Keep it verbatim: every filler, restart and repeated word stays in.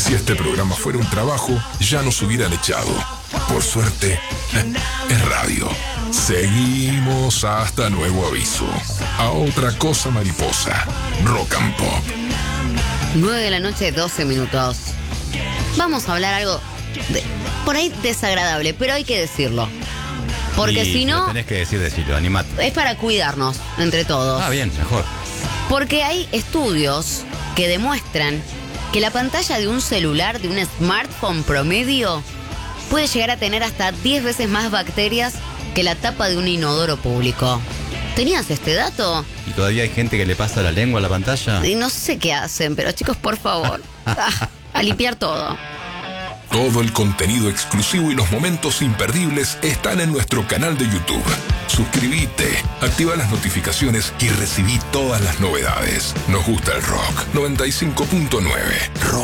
Si este programa fuera un trabajo, ya nos hubieran echado. Por suerte, es radio. Seguimos hasta nuevo aviso. A otra cosa mariposa. Rock and Pop. nueve de la noche, doce minutos. Vamos a hablar algo de, por ahí desagradable, pero hay que decirlo. Porque y si no... Lo tenés que decir, decirlo, animate. Es para cuidarnos entre todos. Ah, bien, mejor. Porque hay estudios que demuestran que la pantalla de un celular, de un smartphone promedio, puede llegar a tener hasta diez veces más bacterias que la tapa de un inodoro público. ¿Tenías este dato? ¿Y todavía hay gente que le pasa la lengua a la pantalla? Y no sé qué hacen, pero chicos, por favor, ah, a limpiar todo. Todo el contenido exclusivo y los momentos imperdibles están en nuestro canal de YouTube. Suscríbete, activa las notificaciones y recibí todas las novedades. Nos gusta el rock. noventa y cinco punto nueve. Rock